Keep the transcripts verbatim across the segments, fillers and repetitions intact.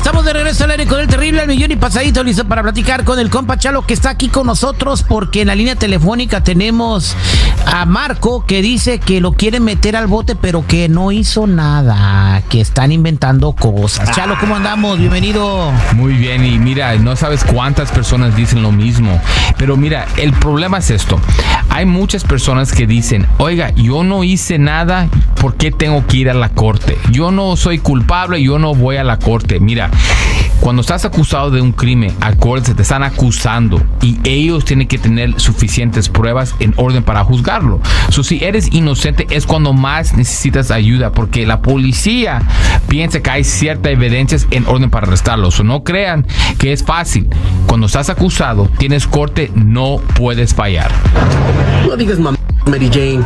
Estamos de regreso al aire con el terrible al millón y pasadito, listo para platicar con el compa Chalo, que está aquí con nosotros, porque en la línea telefónica tenemos a Marco, que dice que lo quieren meter al bote, pero que no hizo nada, que están inventando cosas. Chalo, ¿cómo andamos? Bienvenido. Muy bien, y mira, no sabes cuántas personas dicen lo mismo, pero mira, el problema es esto. Hay muchas personas que dicen, oiga, yo no hice nada, ¿por qué tengo que ir a la corte? Yo no soy culpable, yo no voy a la corte. Mira, cuando estás acusado de un crimen, acuérdense, te están acusando y ellos tienen que tener suficientes pruebas en orden para juzgarlo. So, si eres inocente es cuando más necesitas ayuda, porque la policía piensa que hay cierta evidencia en orden para arrestarlo. So, no crean que es fácil. Cuando estás acusado, tienes corte, no puedes fallar. No digas mamá, Mary Jane.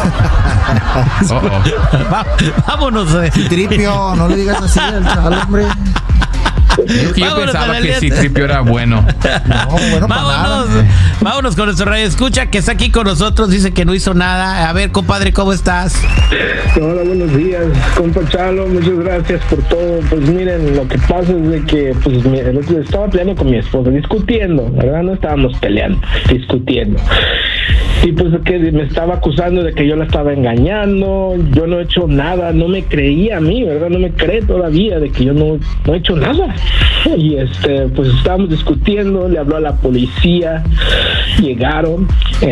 Oh, oh. Va, vámonos. Eh. Tripio, no le digas así al Chalo, hombre. Yo, yo pensaba que sí, Tripio era bueno. No, bueno, para Vámonos, nada. vámonos con nuestro radio escucha, que está aquí con nosotros, dice que no hizo nada. A ver, compadre, ¿cómo estás? Hola, buenos días, compa Chalo, muchas gracias por todo. Pues miren, lo que pasa es de que pues mi, el otro día estaba peleando con mi esposa, discutiendo, ¿verdad? No estábamos peleando, discutiendo. Y pues que me estaba acusando de que yo la estaba engañando, yo no he hecho nada, no me creía a mí, ¿verdad? No me cree todavía de que yo no, no he hecho nada. Y este, pues estábamos discutiendo, le habló a la policía, llegaron,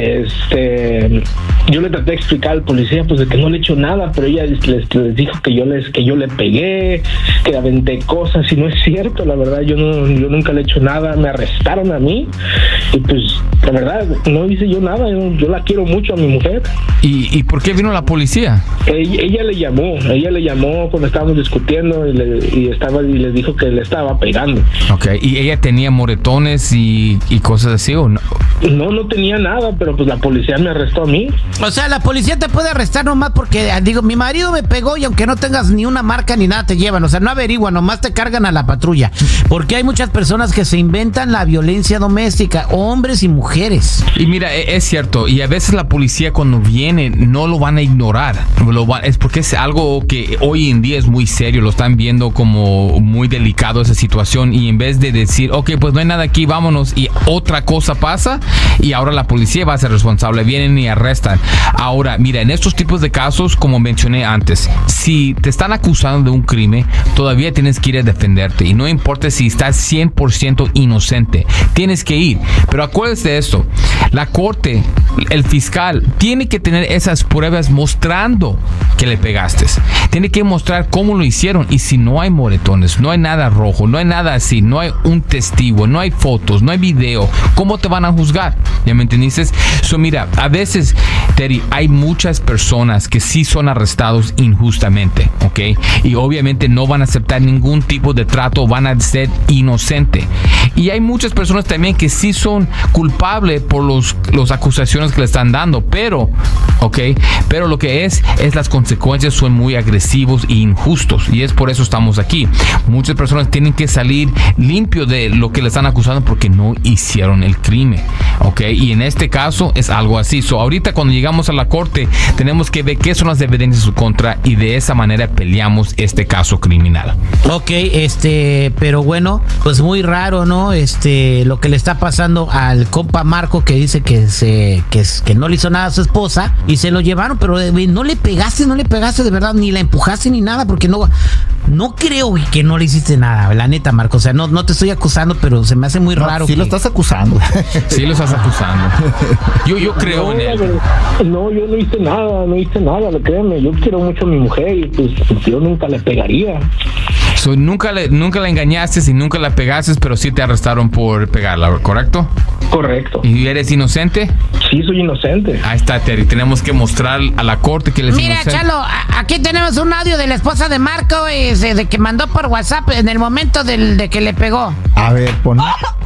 este, yo le traté de explicar al policía pues de que no le he hecho nada, pero ella les, les dijo que yo les, que yo le pegué, que le aventé cosas, y no es cierto, la verdad, yo no, yo nunca le he hecho nada, me arrestaron a mí, y pues la verdad, no hice yo nada, yo, yo la quiero mucho a mi mujer. ¿Y, ¿Y por qué vino la policía? Ella, ella le llamó, ella le llamó cuando estábamos discutiendo y, le, y estaba y le dijo que le estaba pegando. Ok, ¿y ella tenía moretones y, y cosas así o no? No, no tenía nada, pero pues la policía me arrestó a mí. O sea, la policía te puede arrestar nomás porque, digo, mi marido me pegó y aunque no tengas ni una marca ni nada te llevan. O sea, no averiguan, nomás te cargan a la patrulla. Porque hay muchas personas que se inventan la violencia doméstica, hombres y mujeres. Y mira, es cierto, y a veces la policía cuando viene no lo van a ignorar. Lo va, es porque es algo que hoy en día es muy serio, lo están viendo como muy delicado esa situación, y en vez de decir, ok, pues no hay nada aquí, vámonos, y otra cosa pasa, y ahora la policía va a ser responsable, vienen y arrestan. Ahora, mira, en estos tipos de casos, como mencioné antes, si te están acusando de un crimen, todavía tienes que ir a defenderte, y no importa si estás cien por ciento inocente, tienes que ir. Pero acuérdate de esto, la corte, el fiscal, tiene que tener esas pruebas mostrando que le pegaste. Tiene que mostrar cómo lo hicieron, y si no hay moretones, no hay nada rojo, no hay nada así, no hay un testigo, no hay fotos, no hay video, ¿cómo te van a juzgar? ¿Ya me entendiste? So, mira, a veces, Terry, hay muchas personas que sí son arrestados injustamente, ¿ok? Y obviamente no van a aceptar ningún tipo de trato, van a ser inocentes. Y hay muchas personas también que sí son culpables por los, los acusaciones que le están dando, pero, ¿ok? Pero lo que es, es las consecuencias son muy agresivos e injustos, y es por eso estamos aquí. Muchas personas tienen que salir limpio de lo que le están acusando porque no hicieron el crimen, ¿ok? Y en este caso es algo así. So, ahorita cuando llegamos a la corte tenemos que ver qué son las evidencias en su contra, y de esa manera peleamos este caso criminal. Ok, este, pero bueno, pues muy raro, ¿no? Este, lo que le está pasando al compa Marco, que dice que se, que, que no le hizo nada a su esposa y se lo llevaron, pero eh, no le pegaste, no le pegaste de verdad, ni la empujaste ni nada, porque no, no creo güey, que no le hiciste nada, la neta, Marco. O sea, no, no te estoy acusando, pero se me hace muy No, raro. sí que... lo estás acusando. Sí lo estás acusando. Yo, yo creo no, en él. No, yo no hice nada, no hice nada, créeme, yo quiero mucho a mi mujer y pues yo nunca le pegaría. So, nunca le, nunca la engañaste y nunca la pegaste, pero sí te arrestaron por pegarla, ¿correcto? Correcto. ¿Y eres inocente? Sí, soy inocente. Ahí está, Terry. Tenemos que mostrar a la corte que él es Mira, inocente. Chalo, a- aquí tenemos un audio de la esposa de Marco, ese, de que mandó por WhatsApp en el momento del, de que le pegó. A ver, pon.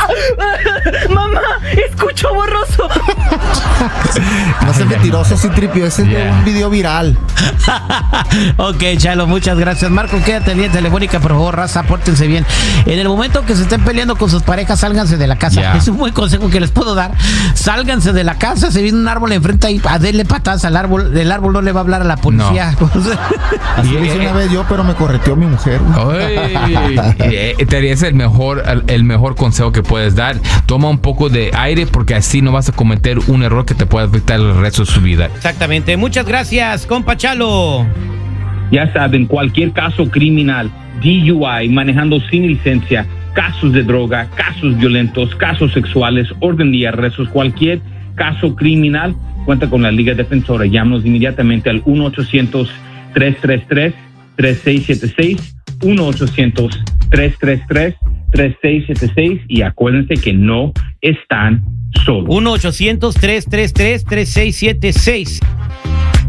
Mamá, escucho borroso. No seas mentiroso, sí, Tripio. Ese es Yeah. de un video viral. Ok, Chalo, muchas gracias. Marco, quédate bien, telefónica, por favor, raza, pórtense bien. En el momento que se estén peleando con sus parejas, sálganse de la casa. Yeah. Es un buen consejo que les puedo dar. Sálganse de la casa, se viene un árbol enfrente ahí, a denle patadas al árbol. El árbol no le va a hablar a la policía. Así Y- lo hice eh, una vez yo, pero me correteó mi mujer. Ay, eh, Terry, ese es el mejor, el, el mejor consejo que puedes dar. Toma un poco de aire porque así no vas a cometer un error que te pueda afectar el resto de su vida. Exactamente. Muchas gracias, compa Chalo. Ya saben, cualquier caso criminal, D U I, manejando sin licencia, casos de droga, casos violentos, casos sexuales, orden y arrestos, cualquier caso criminal, cuenta con la Liga Defensora. Llámanos inmediatamente al uno ochocientos, tres tres tres, tres seis siete seis, uno ochocientos, tres tres tres, tres seis siete seis y acuérdense que no están solos. uno ochocientos, tres tres tres, tres seis siete seis.